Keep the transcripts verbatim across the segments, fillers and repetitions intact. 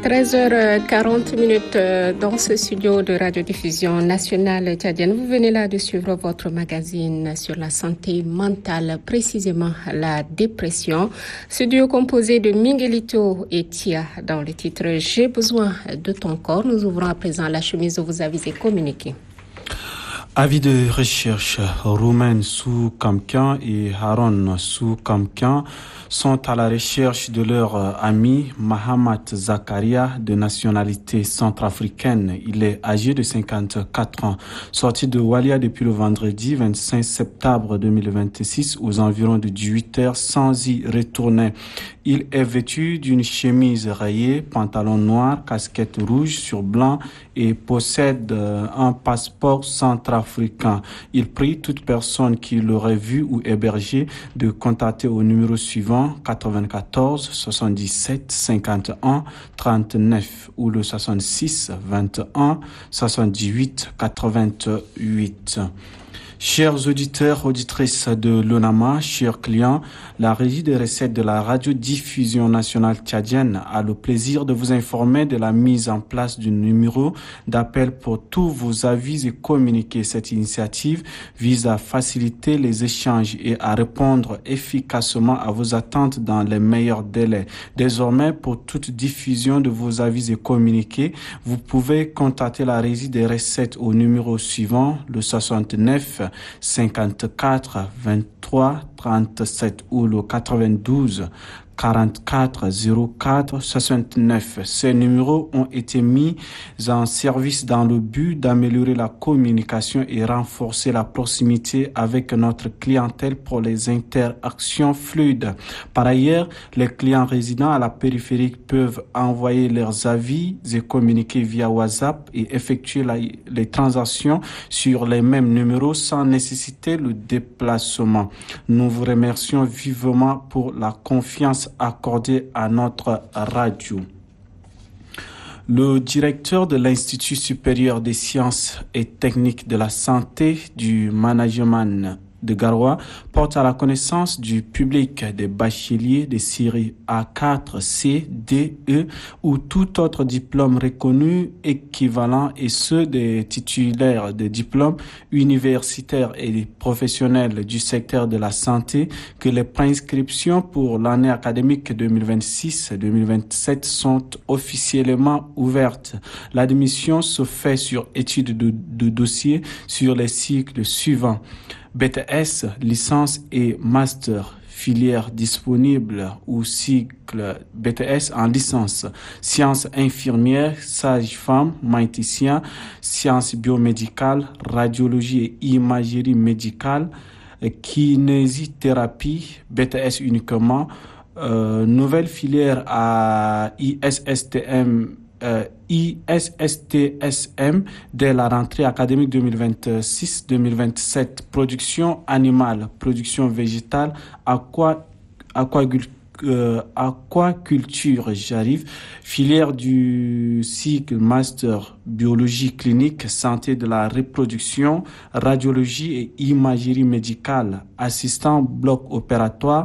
treize heures quarante minutes dans ce studio de radiodiffusion nationale tchadienne. Vous venez là de suivre votre magazine sur la santé mentale, précisément la dépression. Ce duo composé de Miguelito et Tia dans le titre « J'ai besoin de ton corps ». Nous ouvrons à présent la chemise de vos avis et communiqués. Avis de recherche, Roumen Sou-Kamkian et Haron Sou-Kamkian sont à la recherche de leur ami Mahamat Zakaria de nationalité centrafricaine. Il est âgé de cinquante-quatre ans, sorti de Walia depuis le vendredi vingt-cinq septembre deux mille vingt-six aux environs de dix-huit heures sans y retourner. Il est vêtu d'une chemise rayée, pantalon noir, casquette rouge sur blanc et possède un passeport centrafricain. Il prie toute personne qui l'aurait vu ou hébergé de contacter au numéro suivant quatre-vingt-quatorze soixante-dix-sept cinquante-et-un trente-neuf ou le soixante-six vingt et un soixante-dix-huit quatre-vingt-huit. Chers auditeurs, auditrices de l'ONAMA, chers clients, la Régie des recettes de la radiodiffusion nationale tchadienne a le plaisir de vous informer de la mise en place du numéro d'appel pour tous vos avis et communiqués. Cette initiative vise à faciliter les échanges et à répondre efficacement à vos attentes dans les meilleurs délais. Désormais, pour toute diffusion de vos avis et communiqués, vous pouvez contacter la Régie des recettes au numéro suivant, le soixante-neuf cinquante-quatre vingt-trois trente-sept ou le quatre-vingt-douze quarante-quatre zéro quatre soixante-neuf. Ces numéros ont été mis en service dans le but d'améliorer la communication et renforcer la proximité avec notre clientèle pour les interactions fluides. Par ailleurs, les clients résidant à la périphérie peuvent envoyer leurs avis et communiquer via WhatsApp et effectuer la, les transactions sur les mêmes numéros sans nécessiter le déplacement. Nous vous remercions vivement pour la confiance accordée à notre radio. Le directeur de l'Institut supérieur des sciences et techniques de la santé du management de Garoua porte à la connaissance du public des bacheliers des séries A quatre, C, D, E ou tout autre diplôme reconnu équivalent et ceux des titulaires de diplômes universitaires et professionnels du secteur de la santé que les préinscriptions pour l'année académique deux mille vingt-six deux mille vingt-sept sont officiellement ouvertes. L'admission se fait sur étude de, de dossier sur les cycles suivants. B T S, licence et master, filière disponible ou cycle B T S en licence, sciences infirmières, sage-femme, maïticien, sciences biomédicales, radiologie et imagerie médicale, kinésithérapie, B T S uniquement, euh, nouvelle filière à I S S T M Euh, I S S T S M dès la rentrée académique deux mille vingt-six deux mille vingt-sept, production animale, production végétale, aqua, aquagul, euh, aquaculture, j'arrive, filière du cycle master biologie clinique, santé de la reproduction, radiologie et imagerie médicale, assistant bloc opératoire,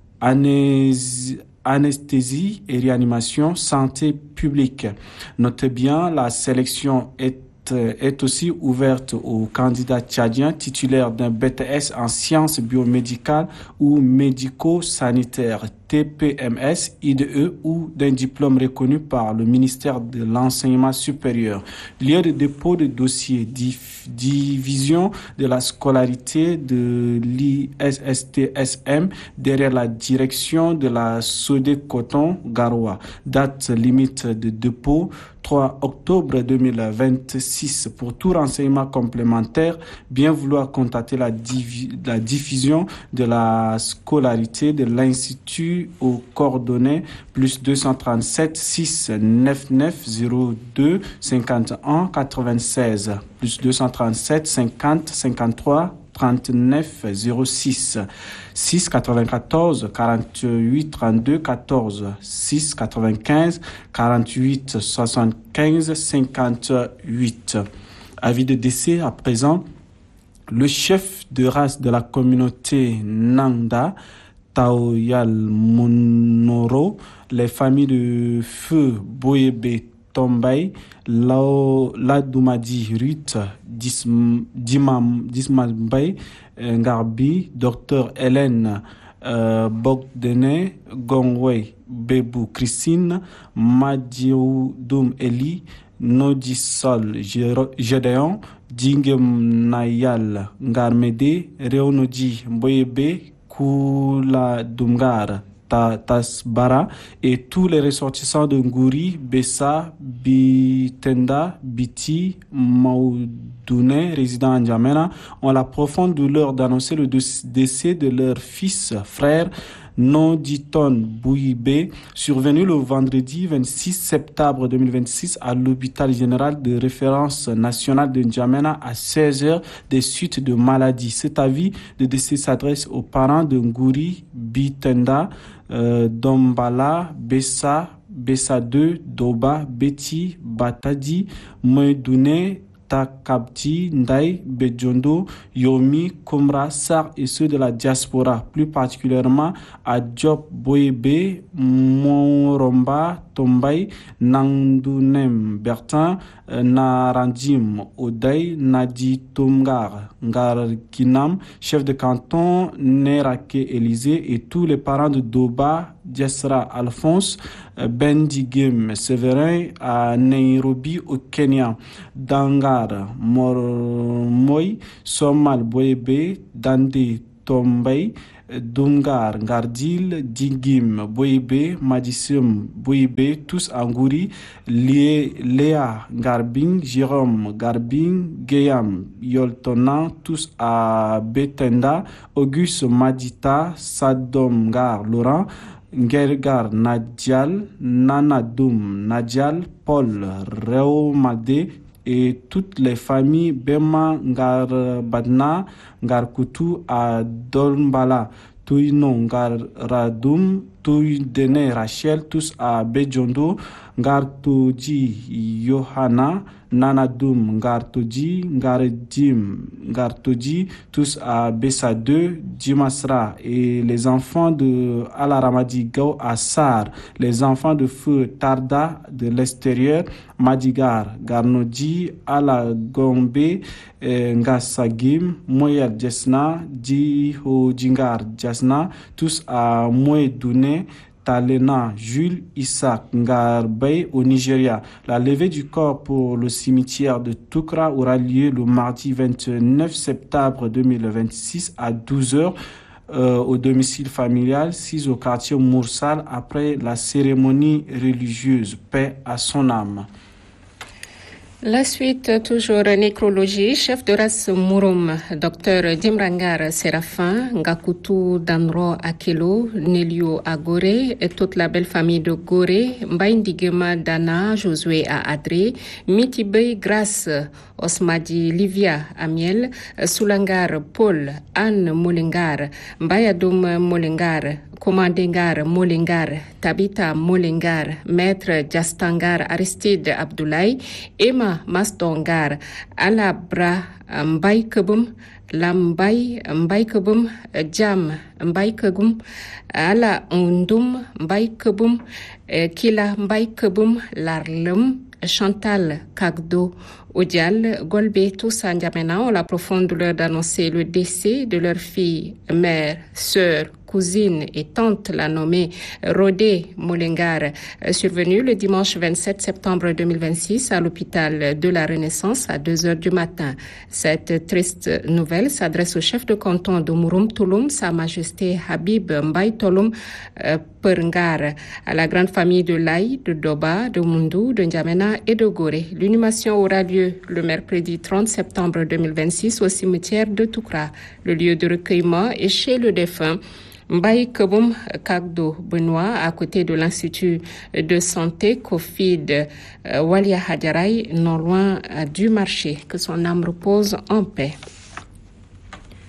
anési anesthésie et réanimation, santé publique. Notez bien, la sélection est, est aussi ouverte aux candidats tchadiens titulaires d'un B T S en sciences biomédicales ou médico-sanitaires, T P M S, I D E ou d'un diplôme reconnu par le ministère de l'Enseignement supérieur. Lieu de dépôt de dossier, dif, division de la scolarité de l'I S S T S M derrière la direction de la Sodé Coton Garoua. Date limite de dépôt trois octobre deux mille vingt-six. Pour tout renseignement complémentaire, bien vouloir contacter la, divi- la diffusion de la scolarité de l'Institut aux coordonnées plus deux cent trente-sept six quatre-vingt-neuf zéro deux cinquante et un quatre-vingt-seize plus deux cent trente-sept cinquante cinquante-trois trente-neuf zéro six six quatre-vingt-quatorze quarante-huit trente-deux quatorze six quatre-vingt-quinze quarante-huit soixante-quinze cinquante-huit. Avis de décès à présent. Le chef de race de la communauté Nanda, Taoyal Monoro, les familles de Feu Boyebe Tombay, Ladoumadi Ruth Dismambay Ngarbi, Docteur Hélène euh, Bogdene Gongwei Bebou Christine, Madioudum Eli, Nodisol Gédéon, Dingem Nayal Ngarmede, Réonodi Boyebe, Kula Dumgar Tasbara et tous les ressortissants de Ngouri, Bessa, Bitenda, Biti, Maoudoune, résidant à N'Djamena, ont la profonde douleur d'annoncer le décès de leur fils, frère, Noditon Bouibé, survenu le vendredi vingt-six septembre deux mille vingt-six à l'hôpital général de référence nationale de N'Djamena à seize heures des suites de maladie. Cet avis de décès s'adresse aux parents de Ngouri, Bitenda, euh, Dombala, Bessa, Bessa deux, Doba, Beti, Batadi, Moedoune, Takabti, Ndaï, Bedjondo, Yomi, Komra, Sar et ceux de la diaspora, plus particulièrement à Diop, Boyebe, Monromba, Tombay, Nangdunem, Bertin, Narandim, Oday, Nadi Tomgar, Ngarkinam, chef de canton, Nerake Élysée et tous les parents de Doba, Diasra Alphonse, Bendigem Séverin à Nairobi au Kenya, Dangar, Mormoy, Somal Boyebe, Dande Tombay, Dungar, Gardil, Dingim, Boyebe, Madisum, Boyebe, tous à Ngouri, Léa, Garbing, Jérôme, Garbing, Gayam, Yoltona, tous à Betenda, Auguste Madita, Sadom Gar, Laurent, Ngergar Nadjal, Nanadoum Nadjal, Paul Reomade et toutes les familles Bema Ngar Badna, Ngar Kutu à Dolmbala, Touino Ngar Radoum, Touidene Rachel, tous à Bedjondo, Ngar Toji Yohana, Nanadoum Ngar Toji, Ngar Dim Ngar Toji, tous à Bessa deux, Dimasra et les enfants de Alaramadi Gao à Sar, les enfants de Feu Tarda de l'extérieur, Madigar, Garnodi, Ala Gombe, Ngasagim, Moyel Djesna, Diho Djingar Djesna, tous à Moedoune, Talena, Jules Isaac Ngarbey au Nigeria. La levée du corps pour le cimetière de Toukra aura lieu le mardi vingt-neuf septembre deux mille vingt-six à douze heures euh, au domicile familial, six au quartier Moursal, après la cérémonie religieuse. Paix à son âme. La suite, toujours nécrologie, chef de race Mouroum, docteur Dimrangar Séraphin, Ngakutu Danro Akelo, Nelio Agore, et toute la belle famille de Goré, Mbaindigema Dana, Josué à Adré, Mitibey Grace, Osmadi Livia Amiel, Soulangar Paul, Anne Molengar, Mbayadoum Molengar, Comandengar Molengar, Tabita Molengar, Maître Jastangar Aristide Abdoulaye, Emma Mastongar, Alabra Mbay Kebum, Lambay Mbay Kebum, Jam Mbay Kebum, Ala Undum Mbay Kebum, Kila Mbay Kebum, Larlum, Chantal Kagdo Odial, Golbe, tous à N'Djamena ont la profonde douleur d'annoncer le décès de leur fille, mère, sœur, cousine et tante, la nommée Rodé Molengar, survenue le dimanche vingt-sept septembre deux mille vingt-six à l'hôpital de la Renaissance à deux heures du matin. Cette triste nouvelle s'adresse au chef de canton de Mouroum Touloum, Sa Majesté Habib Mbaye Touloum euh, Perngar, à la grande famille de Laï, de Doba, de Mundu, de N'Djamena et de Goré. L'inhumation aura lieu le mercredi trente septembre deux mille vingt-six au cimetière de Toukra. Le lieu de recueillement est chez le défunt Mbaye Keboum Kagdo Benoît, à côté de l'Institut de santé Covid euh, Walia Hadjaray, non loin euh, du marché. Que son âme repose en paix.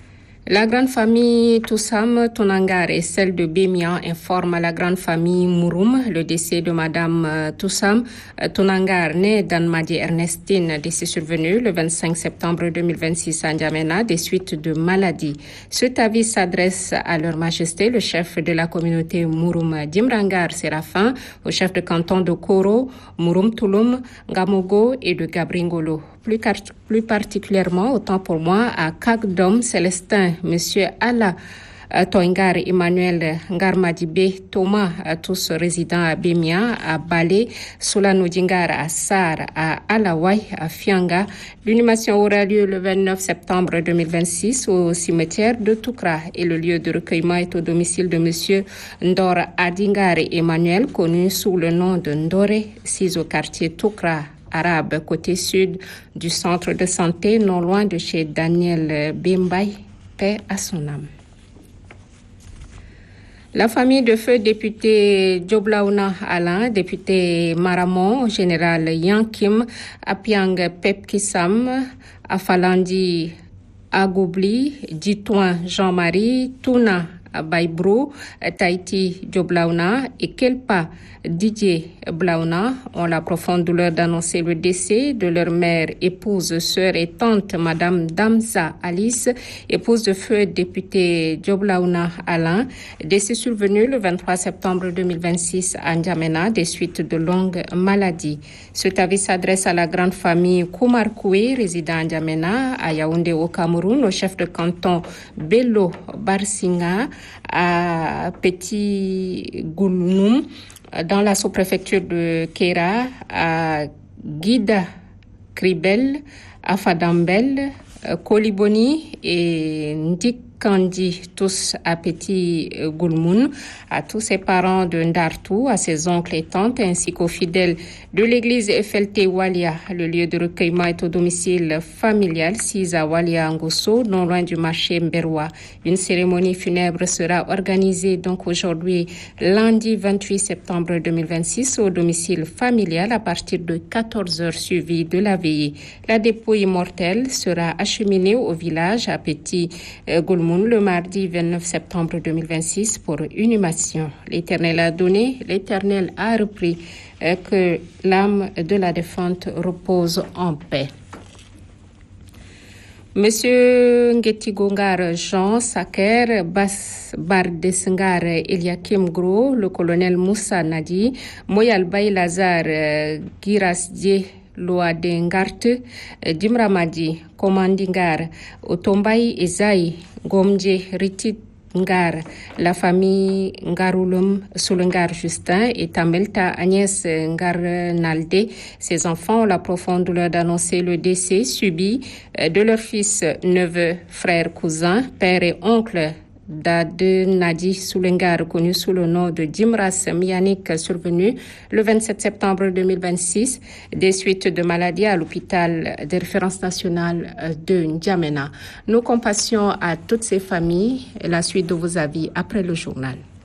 La grande famille Toussam Tonangar et celle de Bémian informent la grande famille Mouroum le décès de Madame Toussam Tonangar, née d'Anne-Madi Ernestine, décès survenu le vingt-cinq septembre deux mille vingt-six à N'Djamena des suites de maladie. Cet avis s'adresse à leur majesté, le chef de la communauté Mouroum Dimrangar Séraphin, au chef de canton de Koro, Mouroum Touloum, Ngamogo et de Gabringolo. Plus, plus particulièrement, autant pour moi, à Kagdom Célestin, Monsieur Ala Toingar, Emmanuel Ngarmadibé, Thomas, tous résidents à Bémia, à Balé, Solano Dingar, à Sar, à Alawai, à Fianga. L'inhumation aura lieu le vingt-neuf septembre deux mille vingt-six au cimetière de Toukra et le lieu de recueillement est au domicile de Monsieur Ndor Adingar Emmanuel, connu sous le nom de Ndore, six au quartier Toukra arabe, côté sud du centre de santé, non loin de chez Daniel Bembay, paix à son âme. La famille de feu député Djoblaouna Alain, député Maramon, général Yankim, Apiang Pepkisam, Afalandi Agoubli, Ditouin Jean-Marie, Touna Baïbrou, Tahiti Djoblaouna et Kelpa Didier Blaouna ont la profonde douleur d'annoncer le décès de leur mère, épouse, sœur et tante, Madame Damsa Alice, épouse de feu député Djoblaouna Alain, décès survenu le vingt-trois septembre deux mille vingt-six à N'Djamena des suites de longues maladies. Cet avis s'adresse à la grande famille Koumarkoui, résident à N'Djamena, à Yaoundé au Cameroun, au chef de canton Bello Barsinga, à Petit Goulounoum, dans la sous-préfecture de Kéra, à Guida Kribel, à Fadambel, Koliboni et Ndikandi, tous à Petit Goulmoun, à tous ses parents de Ndartou, à ses oncles et tantes, ainsi qu'aux fidèles de l'église F L T Walia. Le lieu de recueillement est au domicile familial, six à Walia Ngosso, non loin du marché Mberwa. Une cérémonie funèbre sera organisée donc aujourd'hui, lundi vingt-huit septembre deux mille vingt-six, au domicile familial à partir de quatorze heures, suivi de la veillée. La dépouille mortelle sera acheminée au village à Petit Goulmoun le mardi vingt-neuf septembre deux mille vingt-six pour inhumation. L'Éternel a donné, l'Éternel a repris. Que l'âme de la défunte repose en paix. Monsieur Ngetigongar Jean Saker Bas Bardesengar Eliakim Gro, le colonel Moussa Nadi, Moyal Bay Lazare Girasdie Loadengart, Dimramadi, Komandingar, Otombay Ezaï, Gomdje Ritit Ngar, la famille Ngaroulum Soulengar Justin et Tamelta Agnès Ngar Naldé. Ses enfants ont la profonde douleur d'annoncer le décès subi de leur fils, neveu, frère, cousin, père et oncle d'Ade Nadi Soulengar, connu sous le nom de Dimras Mianik, survenu le vingt-sept septembre deux mille vingt-six, des suites de maladies à l'hôpital de référence nationale de N'Djamena. Nos compassions à toutes ces familles et la suite de vos avis après le journal.